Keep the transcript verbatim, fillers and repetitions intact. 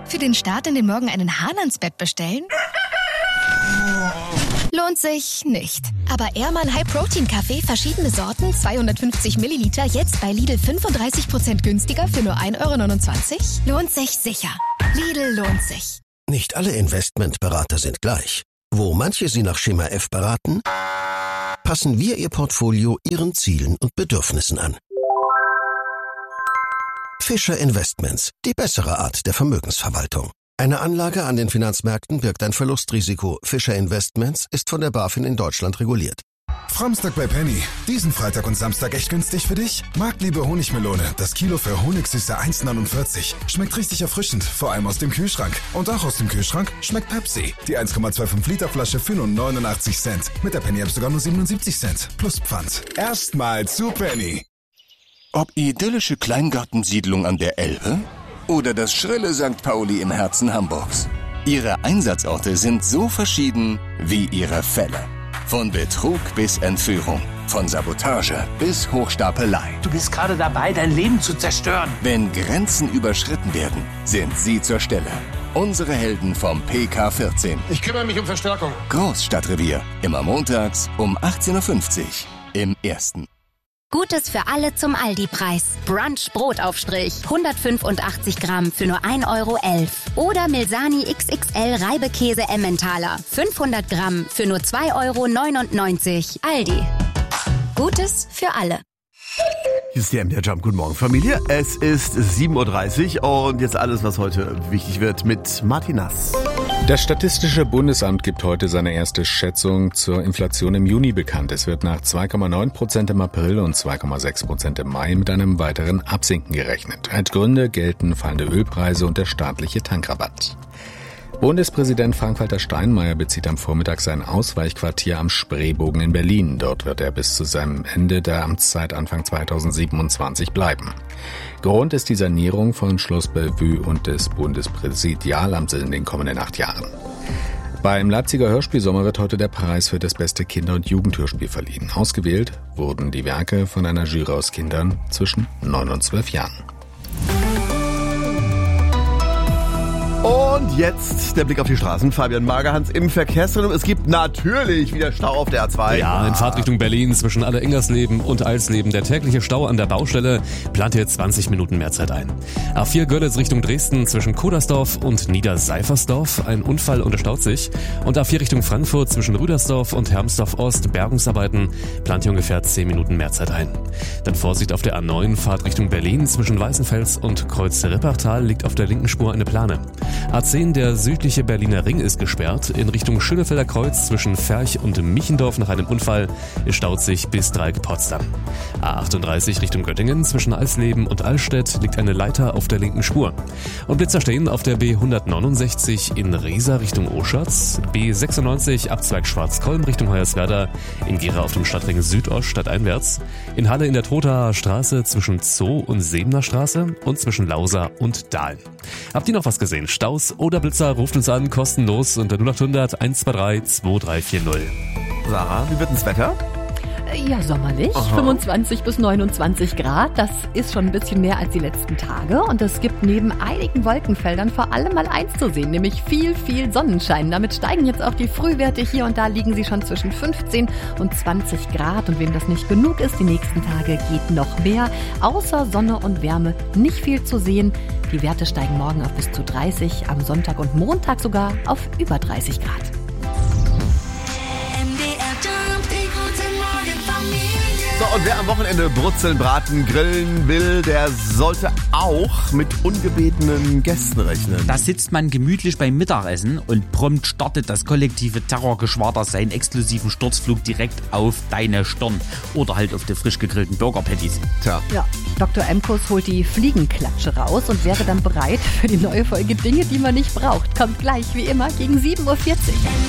Für den Start in den Morgen einen Hahn ans Bett bestellen? Lohnt sich nicht. Aber Ehrmann High Protein Kaffee, verschiedene Sorten, zweihundertfünfzig Milliliter, jetzt bei Lidl fünfunddreißig Prozent günstiger für nur ein Euro neunundzwanzig? Lohnt sich sicher. Lidl lohnt sich. Nicht alle Investmentberater sind gleich. Wo manche Sie nach Schema F beraten, passen wir Ihr Portfolio Ihren Zielen und Bedürfnissen an. Fischer Investments, die bessere Art der Vermögensverwaltung. Eine Anlage an den Finanzmärkten birgt ein Verlustrisiko. Fischer Investments ist von der BaFin in Deutschland reguliert. Framstag bei Penny. Diesen Freitag und Samstag echt günstig für dich? Marktliebe Honigmelone. Das Kilo für Honigsüße eins neunundvierzig. Schmeckt richtig erfrischend, vor allem aus dem Kühlschrank. Und auch aus dem Kühlschrank schmeckt Pepsi. Die eins Komma fünfundzwanzig Liter Flasche für nur neunundachtzig Cent. Mit der Penny App sogar nur siebenundsiebzig Cent. Plus Pfand. Erstmal zu Penny. Ob idyllische Kleingartensiedlung an der Elbe oder das schrille Sankt Pauli im Herzen Hamburgs. Ihre Einsatzorte sind so verschieden wie ihre Fälle. Von Betrug bis Entführung, von Sabotage bis Hochstapelei. Du bist gerade dabei, dein Leben zu zerstören. Wenn Grenzen überschritten werden, sind sie zur Stelle. Unsere Helden vom P K vierzehn. Ich kümmere mich um Verstärkung. Großstadtrevier. Immer montags um achtzehn Uhr fünfzig im Ersten. Gutes für alle zum Aldi-Preis. Brunch Brotaufstrich, hundertfünfundachtzig Gramm für nur ein Euro elf. Oder Milsani X X L Reibekäse Emmentaler, fünfhundert Gramm für nur zwei Euro neunundneunzig. Aldi. Gutes für alle. Hier ist der M D R Jump. Guten Morgen, Familie. Es ist sieben Uhr dreißig und jetzt alles, was heute wichtig wird mit Martin Nass. Das Statistische Bundesamt gibt heute seine erste Schätzung zur Inflation im Juni bekannt. Es wird nach zwei Komma neun Prozent im April und zwei Komma sechs Prozent im Mai mit einem weiteren Absinken gerechnet. Als Gründe gelten fallende Ölpreise und der staatliche Tankrabatt. Bundespräsident Frank-Walter Steinmeier bezieht am Vormittag sein Ausweichquartier am Spreebogen in Berlin. Dort wird er bis zu seinem Ende der Amtszeit Anfang zweitausendsiebenundzwanzig bleiben. Grund ist die Sanierung von Schloss Bellevue und des Bundespräsidialamts in den kommenden acht Jahren. Beim Leipziger Hörspielsommer wird heute der Preis für das beste Kinder- und Jugendhörspiel verliehen. Ausgewählt wurden die Werke von einer Jury aus Kindern zwischen neun und zwölf Jahren. Und jetzt der Blick auf die Straßen. Fabian Magerhans im Verkehrszentrum. Es gibt natürlich wieder Stau auf der A zwei. Ja, in Fahrtrichtung Berlin zwischen Aller-Ingersleben und Alsleben. Der tägliche Stau an der Baustelle plant hier zwanzig Minuten mehr Zeit ein. A vier Görlitz Richtung Dresden zwischen Kodersdorf und Niederseifersdorf. Ein Unfall unterstaut sich. Und A vier Richtung Frankfurt zwischen Rüdersdorf und Hermsdorf Ost. Bergungsarbeiten plant hier ungefähr zehn Minuten mehr Zeit ein. Dann Vorsicht auf der A neun Fahrtrichtung Berlin zwischen Weißenfels und Kreuz-Rippachtal liegt auf der linken Spur eine Plane. A zehn, der südliche Berliner Ring, ist gesperrt. In Richtung Schönefelder Kreuz zwischen Ferch und Michendorf nach einem Unfall staut sich bis Dreieck-Potsdam. A achtunddreißig Richtung Göttingen zwischen Alsleben und Allstedt liegt eine Leiter auf der linken Spur. Und Blitzer stehen auf der B hundertneunundsechzig in Riesa Richtung Oschatz, B sechsundneunzig Abzweig Schwarzkolm Richtung Hoyerswerda, in Gera auf dem Stadtring Südost stadteinwärts, in Halle in der Trotaer Straße zwischen Zoo und Sebener Straße und zwischen Lausa und Dahlen. Habt ihr noch was gesehen? Staus oder Blitzer, ruft uns an, kostenlos unter null acht hundert eins zwei drei zwei drei vier null. Sarah, wie wird denn das Wetter? Ja, sommerlich. Aha. fünfundzwanzig bis neunundzwanzig Grad. Das ist schon ein bisschen mehr als die letzten Tage. Und es gibt neben einigen Wolkenfeldern vor allem mal eins zu sehen, nämlich viel, viel Sonnenschein. Damit steigen jetzt auch die Frühwerte. Hier und da liegen sie schon zwischen fünfzehn und zwanzig Grad. Und wem das nicht genug ist, die nächsten Tage geht noch mehr. Außer Sonne und Wärme nicht viel zu sehen. Die Werte steigen morgen auf bis zu dreißig, am Sonntag und Montag sogar auf über dreißig Grad. So, und wer am Wochenende Brutzeln, Braten, Grillen will, der sollte auch mit ungebetenen Gästen rechnen. Da sitzt man gemütlich beim Mittagessen und prompt startet das kollektive Terrorgeschwader seinen exklusiven Sturzflug direkt auf deine Stirn oder halt auf die frisch gegrillten Burger-Patties. Tja. Ja, Doktor Emkus holt die Fliegenklatsche raus und wäre dann bereit für die neue Folge Dinge, die man nicht braucht. Kommt gleich, wie immer, gegen sieben Uhr vierzig.